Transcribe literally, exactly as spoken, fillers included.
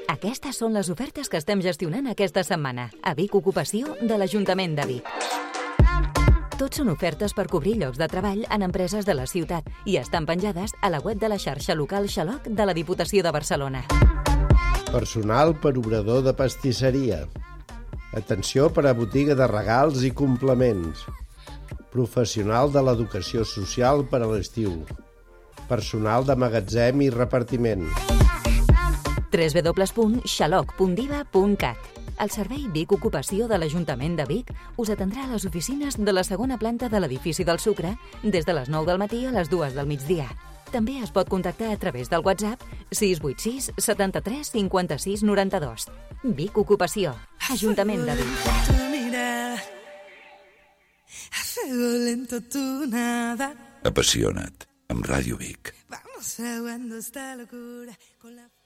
Aquestes són les ofertes que estem gestionant aquesta setmana a Vic Ocupació de l'Ajuntament de Vic. Tots són ofertes per cobrir llocs de treball en empreses de la ciutat i estan penjades a la web de la xarxa local Xaloc de la Diputació de Barcelona. Personal per obrador de pastisseria. Atenció per a botiga de regals i complements. Professional de l'educació social per a l'estiu. Personal de magatzem i repartiment. w w w punt xaloc punt diva punt cat. El servei Vic Ocupació de l'Ajuntament de Vic us atendrà a les oficines de la segona planta de l'edifici del Sucre des de les nou del matí a les dues del migdia. També es pot contactar a través del WhatsApp sis vuit sis setanta-tres cinquanta-sis noranta-dos. Vic Ocupació, Ajuntament de Vic. Apassiona't amb Ràdio Vic. Vamos aguando esta locura con la